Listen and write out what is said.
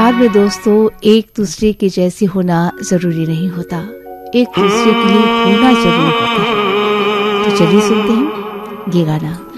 प्यार में दोस्तों एक दूसरे के जैसे होना जरूरी नहीं होता, एक दूसरे के लिए होना जरूरी होता है। तो चलिए सुनते हैं ये गाना।